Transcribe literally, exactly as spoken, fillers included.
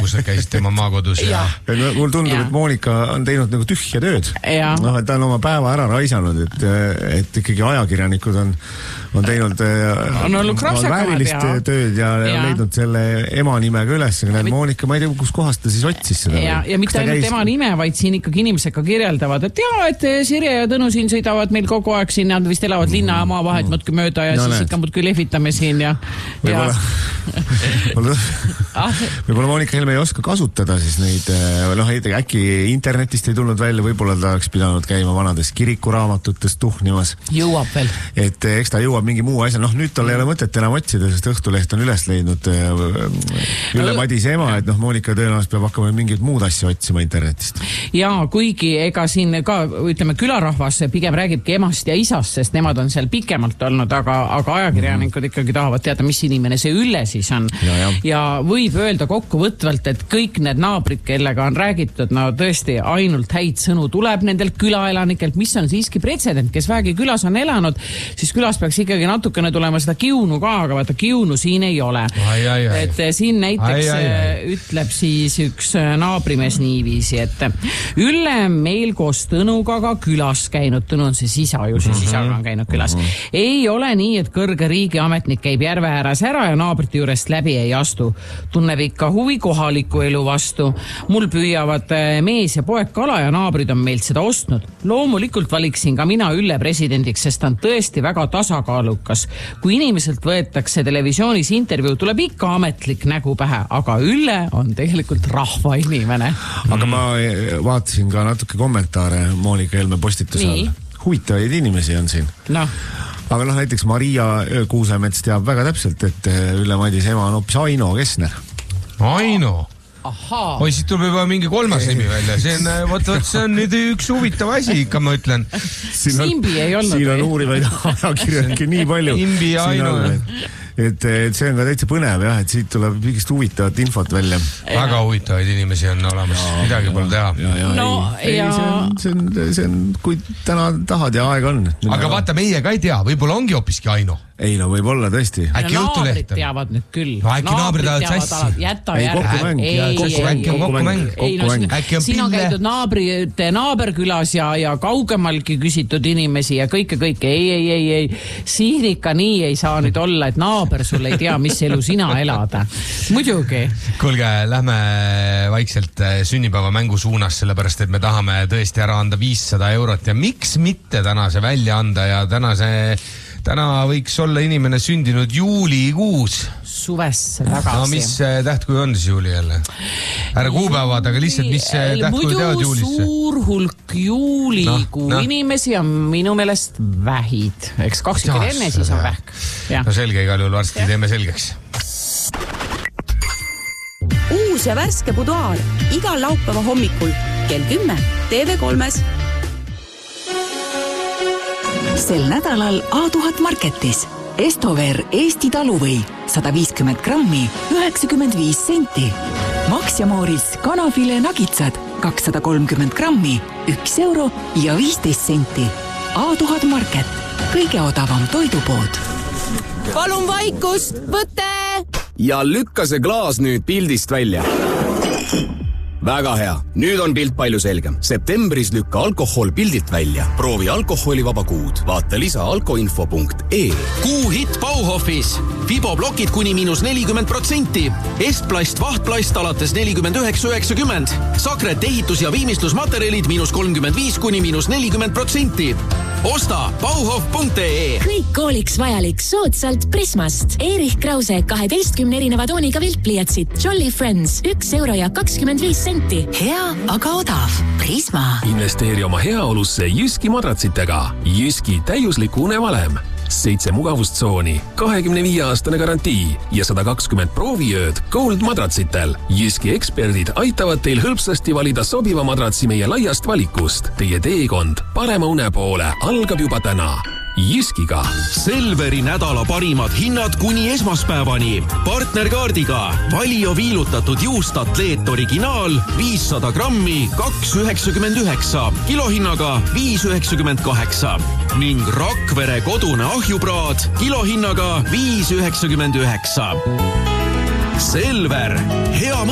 kus sa käisid tema maakodus ja... ja mul tundub, et Monika on teinud nagu tühja tööd. No, et ta on oma päeva ära raisanud, et, et ikkagi ajakirjanikud on, on teinud on väärilist ja... tööd ja, ja. ja leidnud selle ema nimega üles. Mit... Monika, ma ei tea, kus kohast ta siis otsis seda. Ja, ja mitte ainult käis... ema nime, vaid siin ikkagi inimesed ka kirjeldavad, et jaa, et Sirje ja Tõnu siin sõidavad meil kogu aeg siin, nad vist elavad mm-hmm. linna ja maa vahet mm-hmm. muudki mööda ja no, siis näed. Ikka muudki lehvitame siin ja... Võib-olla, ja... võib-olla Monika Helme ei oska kasutada siis neid, noh, äkki internetist ei tulnud välja, võib-olla ta oleks pidanud käima vanadest kirikuraamatutest tuhnimas. Jõuab veel. Et eks ta jõuab mingi muu asja, noh nüüd tal ei ole mõtet enam otsida, sest Õhtuleht on üles leidnud Ülle Madise ema, et noh, Monika tõenäoliselt peab hakkama mingit muud asja otsima internetist. Ja kuigi ega siin ka, ütleme, külarahvas pigem räägibki emast ja isast, sest nemad on seal pikemalt olnud, aga, aga ajakirjanikud mm-hmm. ikkagi tahavad teada, mis inimene see Ülle siis on. Ja, ja. ja võib öelda kokkuvõtvalt, et kõik need naabrid, kellega on räägitud, no tõesti ainult häid sõnu tuleb nendelt külaelanikelt, mis on siiski pretsedent, kes vähegi külas on elanud, siis külas peaks ikkagi natukene tulema seda kiunu ka, aga vaata kiunu siin ei ole. Ai, ai, ai. Et siin näiteks ai, ai, ai. ütleb siis üks naabrimees niiviisi, et Ülle meil koos Tõnuga ka külas käinud, Tõnu on siis isa ju, siis isaga on käinud külas. Mm-hmm. Ei ole nii, et kõrge riigiametnik käib järve ääres ära ja naabrite juurest läbi ei astu. Tunneb ikka huvi kohaliku elu vastu. Mul püüavad mees ja poeg kala ja naabrid on meilt seda ostnud. Loomulikult valiksin ka mina Ülle presidendiks, sest ta on tõesti väga tasakaalukas. Kui inimeselt võetakse televisioonis intervjuu, tuleb ikka ametlik nägu pähe, aga Ülle on tegelikult rahva inimene. Aga ma vaatasin ka natuke kommentaare Monika Helme postituse all. Huvitavaid inimesi on siin. No. Aga noh, näiteks Maria Kuusemets teab väga täpselt, et Ülle Madise ema on hoopis Aino Kessner. Aino? Ahaa. Oi, siit tuleb juba mingi kolmas nimi välja. See on, võt, võt, see on nüüd üks huvitav asi, ikka ma ütlen. Simbi ei olnud. Siin on uurivaid ajakirjanike nii palju. Imbi ja Aino. Et, et see on ka täitsa põnev, jah, et siit tuleb mingist huvitavat infot välja. Väga huvitavaid inimesi on olemas, ja, midagi pole teha. Ja, ja, no, ei, ja... see, on, see, on, see on, kui täna tahad ja aeg on. Aga vaata, meie ka ei tea, võib-olla ongi hoopiski Aino. Ei, no võib olla tõesti. Äkki no, Õhtuleht on. Teavad nüüd küll. No äkki naabrid ajavad sassi. Jäta ei, kokkumäng. Ei, ei, äkki on kokkumäng. Ei, no, siin, äkki on siin on pille. käidud naabrite naaberkülas ja, ja kaugemalgi küsitud inimesi ja kõike, kõike. Ei, ei, ei, ei. Siin ikka nii ei saa nüüd olla, et naaber sul ei tea, mis elu sina elada. Muidugi. Kuulge, lähme vaikselt sünnipäeva mängu suunas, sellepärast, et me tahame tõesti ära anda viissada eurot ja miks mitte täna see välja anda ja täna see Täna võiks olla inimene sündinud juulikuus. Suvesse tagasi. No mis tähtkuju on siis juuli jälle? Ära kuupäevad, aga lihtsalt mis tähtkuju teavad juulisse? Muidu suur hulk juulikuu no, no. inimesi on minu meelest vähid. Eks kaksikene enne siis on vähk. Ja. No selge, igal juhul varsti teeme selgeks. Uus ja värske buduaar igal laupäeva hommikul kell kümme T V kolmes. Sel nädalal A tuhat Marketis. Estover Eesti taluvõi sada viiskümmend grammi, üheksakümmend viis senti. Max ja Mooris kanafile nagitsad kakssada kolmkümmend grammi, üks euro ja viisteist senti. A tuhat Market. Kõige odavam toidupood. Palun vaikust, võte! Ja lükka see klaas nüüd pildist välja. Väga hea. Nüüd on pilt palju selgem. Septembris lükka alkohol pildilt välja. Proovi alkoholivaba kuud. Vaata lisa alkoinfo punkt ee. Kuu hit Bauhofis. Fiboblokid kuni miinus nelikümmend protsenti. Estplast vahtplast alates nelikümmend üheksa üheksakümmend. Sakret ehitus- ja viimistlusmaterjalid miinus kolmkümmend viis kuni miinus nelikümmend protsenti. Osta bauhof punkt ee. Kõik kooliks vajalik soodsalt Prismast. Erich Krause kaheteistkümne erineva tooniga viltpliiatsid. Jolly Friends üks euro ja kakskümmend viis senti. Hea, aga odav. Prisma. Investeeri oma heaolusse Jyski madratsitega. Jyski täiuslik unevalem. Seitse mugavustsooni, kahekümne viie aastane garantii ja sada kakskümmend prooviööd Gold madratsitel. Jyski eksperdid aitavad teil hõlpsasti valida sobiva madratsi meie laiast valikust. Teie teekond parema une poole algab juba täna. Jyskiga. Selveri nädala parimad hinnad kuni esmaspäevani. Partnerkaardiga Valio viilutatud juust Atleet originaal viissada grammi, kaks üheksakümmend üheksa, kilohinnaga viis üheksakümmend kaheksa ning Rakvere kodune ahjupraad kilohinnaga viis üheksakümmend üheksa. Selver, hea